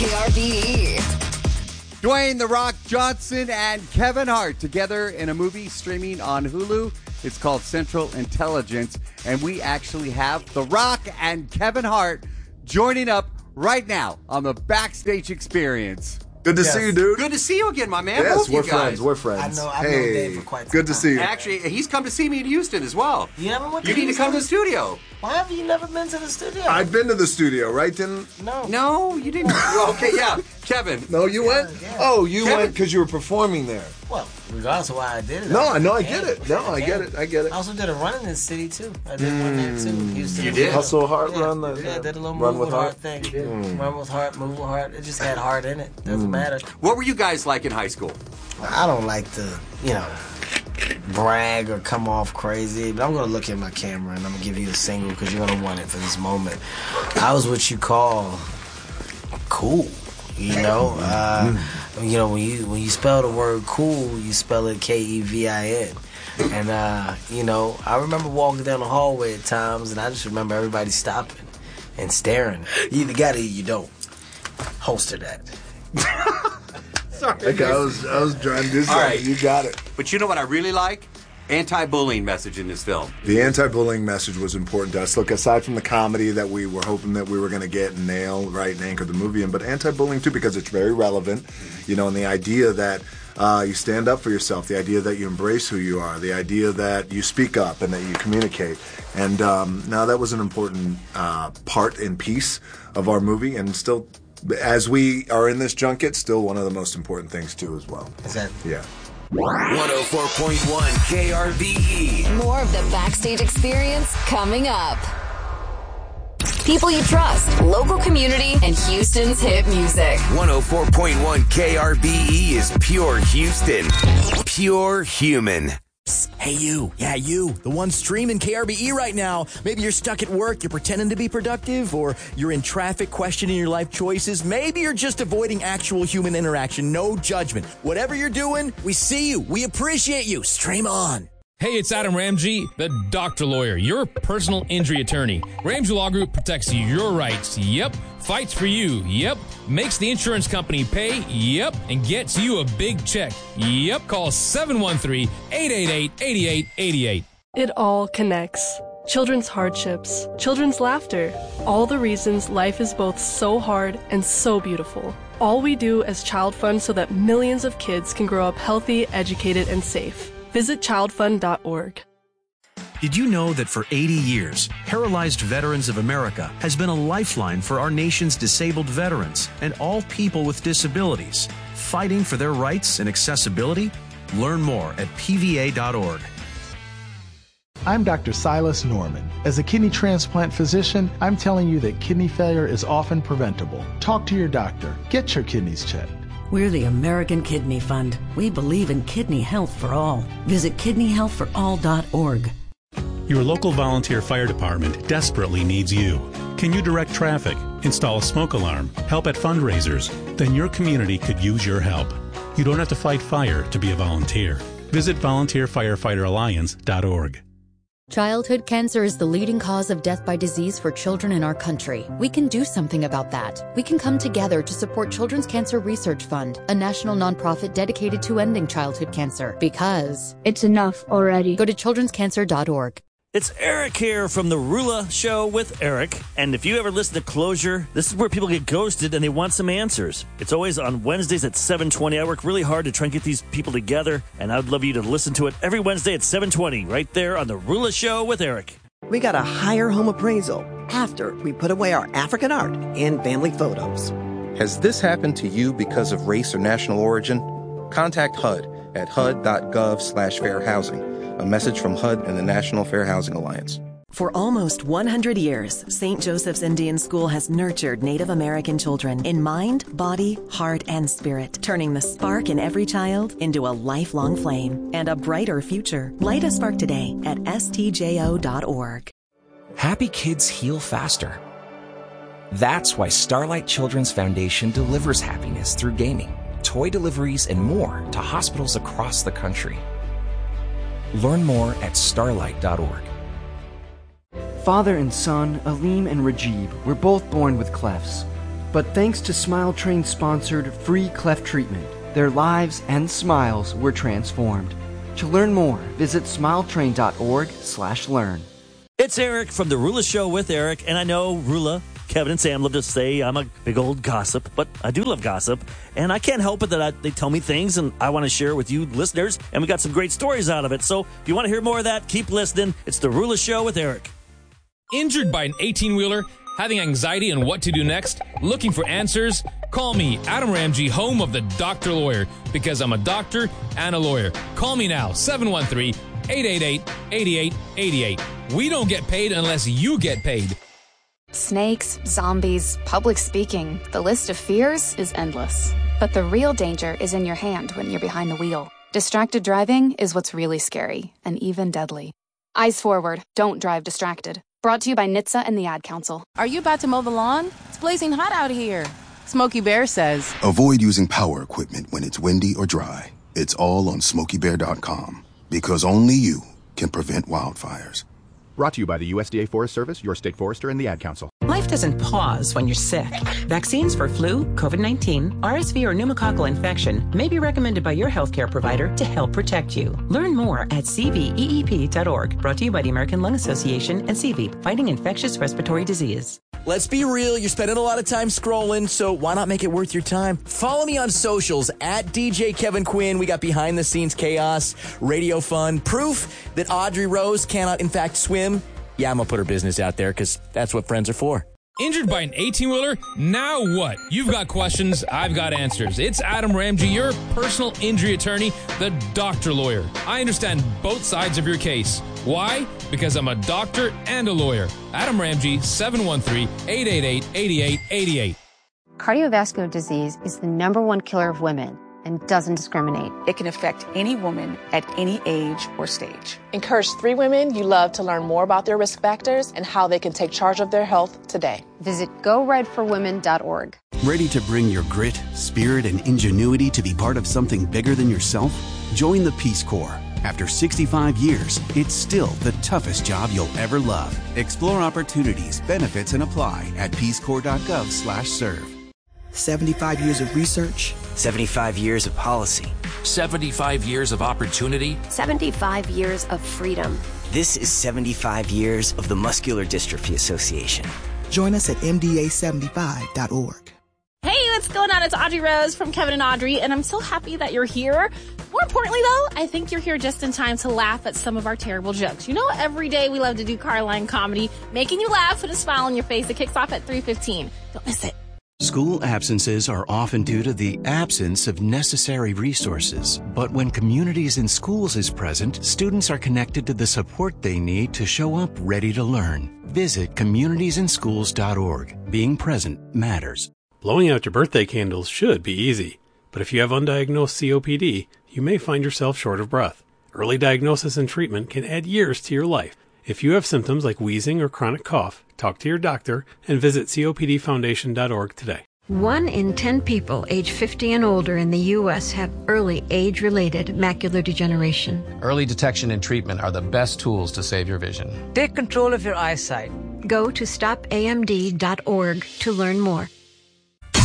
KRBE. Dwayne "The Rock" Johnson and Kevin Hart together in a movie streaming on Hulu. It's called Central Intelligence, and we actually have The Rock and Kevin Hart joining up right now on the Backstage Experience. Good to see you, dude. Good to see you again, my man. Yes, Both we're you guys. friends. We're friends. I know. I've known Dave for quite some good to time. see you. Actually, he's come to see me in Houston as well. You never went to You need to come to the studio. Why have you never been to the studio? I've been to the studio, right? No, you didn't. Okay, yeah. Kevin. No, you went? Yeah. Oh, you Kevin. went because you were performing there. Well, regardless of why I did it. No, I get it. No, I get it. I get it. I also did a run in this city, too. I did one there, too. Houston. You did? Hustle Heart Yeah. run? Yeah, I did a little Run move with heart thing. Run with heart, move with heart. It just had heart in it. Doesn't matter. What were you guys like in high school? I don't like to, brag or come off crazy, but I'm going to look at my camera and I'm going to give you the single because you're going to want it for this moment. I was what you call cool, when you spell the word cool, you spell it Kevin. And, I remember walking down the hallway at times and I just remember everybody stopping and staring. You either got it or you don't. Holster that. Sorry. Okay, I was trying to do something. All right. You got it. But you know what I really like? Anti-bullying message in this film. The anti-bullying message was important to us. Look, aside from the comedy that we were hoping that we were going to get and nail, right, and anchor the movie in, but anti-bullying too, because it's very relevant, and the idea that you stand up for yourself, the idea that you embrace who you are, the idea that you speak up and that you communicate. And now that was an important part and piece of our movie, and still, as we are in this junket, still one of the most important things too as well. Is that? Yeah. 104.1 KRBE. More of the Backstage Experience coming up. People you trust, local community, and Houston's hit music. 104.1 KRBE is pure Houston. Pure human. Hey, you. Yeah, you. The one streaming KRBE right now. Maybe you're stuck at work, you're pretending to be productive, or you're in traffic questioning your life choices. Maybe you're just avoiding actual human interaction. No judgment. Whatever you're doing, we see you. We appreciate you. Stream on. Hey, it's Adam Ramsey, the doctor lawyer, your personal injury attorney. Ramsey Law Group protects your rights. Yep. Fights for you. Yep. Makes the insurance company pay. Yep. And gets you a big check. Yep. Call 713-888-8888. It all connects. Children's hardships, children's laughter, all the reasons life is both so hard and so beautiful. All we do as Child Fund so that millions of kids can grow up healthy, educated, and safe. Visit childfund.org. Did you know that for 80 years, Paralyzed Veterans of America has been a lifeline for our nation's disabled veterans and all people with disabilities, fighting for their rights and accessibility? Learn more at pva.org. I'm Dr. Silas Norman. As a kidney transplant physician, I'm telling you that kidney failure is often preventable. Talk to your doctor. Get your kidneys checked. We're the American Kidney Fund. We believe in kidney health for all. Visit kidneyhealthforall.org. Your local volunteer fire department desperately needs you. Can you direct traffic, install a smoke alarm, help at fundraisers? Then your community could use your help. You don't have to fight fire to be a volunteer. Visit volunteerfirefighteralliance.org. Childhood cancer is the leading cause of death by disease for children in our country. We can do something about that. We can come together to support Children's Cancer Research Fund, a national nonprofit dedicated to ending childhood cancer. Because it's enough already. Go to childrenscancer.org. It's Eric here from The Rula Show with Eric. And if you ever listen to Closure, this is where people get ghosted and they want some answers. It's always on Wednesdays at 7:20. I work really hard to try and get these people together, and I'd love you to listen to it every Wednesday at 7:20, right there on The Rula Show with Eric. We got a higher home appraisal after we put away our African art and family photos. Has this happened to you because of race or national origin? Contact HUD at hud.gov/fair housing. A message from HUD and the National Fair Housing Alliance. For almost 100 years, St. Joseph's Indian School has nurtured Native American children in mind, body, heart, and spirit, turning the spark in every child into a lifelong flame and a brighter future. Light a spark today at stjo.org. Happy kids heal faster. That's why Starlight Children's Foundation delivers happiness through gaming, toy deliveries, and more to hospitals across the country. Learn more at starlight.org. Father and son, Aleem and Rajib, were both born with clefts. But thanks to Smile Train sponsored free cleft treatment, their lives and smiles were transformed. To learn more, visit smiletrain.org/learn. It's Eric from The Rula Show with Eric, and I know Rula, Kevin, and Sam love to say I'm a big old gossip, but I do love gossip, and I can't help it that they tell me things, and I want to share with you listeners, and we got some great stories out of it. So if you want to hear more of that, keep listening. It's The Rula Show with Eric. Injured by an 18-wheeler? Having anxiety on what to do next? Looking for answers? Call me, Adam Ramsey, home of the Dr. Lawyer, because I'm a doctor and a lawyer. Call me now, 713-888-8888. We don't get paid unless you get paid. Snakes, zombies, public speaking. The list of fears is endless. But the real danger is in your hand when you're behind the wheel. Distracted driving is what's really scary and even deadly. Eyes forward. Don't drive distracted. Brought to you by NHTSA and the Ad Council. Are you about to mow the lawn? It's blazing hot out here. Smokey Bear says, avoid using power equipment when it's windy or dry. It's all on SmokeyBear.com. Because only you can prevent wildfires. Brought to you by the USDA Forest Service, your state forester, and the Ad Council. Life doesn't pause when you're sick. Vaccines for flu, COVID-19, RSV, or pneumococcal infection may be recommended by your healthcare provider to help protect you. Learn more at cveep.org. Brought to you by the American Lung Association and CVEEP, fighting infectious respiratory disease. Let's be real, you're spending a lot of time scrolling, so why not make it worth your time? Follow me on socials at DJ Kevin Quinn. We got behind the scenes chaos, radio fun, proof that Audrey Rose cannot in fact swim. Yeah, I'm gonna put her business out there because that's what friends are for. Injured by an 18-wheeler? Now what? You've got questions, I've got answers. It's Adam Ramsey, your personal injury attorney, the Dr. Lawyer. I understand both sides of your case. Why? Because I'm a doctor and a lawyer. Adam Ramsey, 713-888-8888. Cardiovascular disease is the #1 killer of women and doesn't discriminate. It can affect any woman at any age or stage. Encourage 3 women you love to learn more about their risk factors and how they can take charge of their health today. Visit GoRedForWomen.org. Ready to bring your grit, spirit, and ingenuity to be part of something bigger than yourself? Join the Peace Corps. After 65 years, it's still the toughest job you'll ever love. Explore opportunities, benefits, and apply at peacecorps.gov/serve. 75 years of research. 75 years of policy. 75 years of opportunity. 75 years of freedom. This is 75 years of the Muscular Dystrophy Association. Join us at MDA75.org. Hey, what's going on? It's Audrey Rose from Kevin and Audrey, and I'm so happy that you're here. More importantly, though, I think you're here just in time to laugh at some of our terrible jokes. You know, every day we love to do Carline comedy, making you laugh with a smile on your face. It kicks off at 3:15. Don't miss it. School absences are often due to the absence of necessary resources. But when Communities in Schools is present, students are connected to the support they need to show up ready to learn. Visit communitiesinschools.org. Being present matters. Blowing out your birthday candles should be easy, but if you have undiagnosed COPD, you may find yourself short of breath. Early diagnosis and treatment can add years to your life. If you have symptoms like wheezing or chronic cough, talk to your doctor and visit COPDfoundation.org today. 1 in 10 people age 50 and older in the U.S. have early age-related macular degeneration. Early detection and treatment are the best tools to save your vision. Take control of your eyesight. Go to stopamd.org to learn more.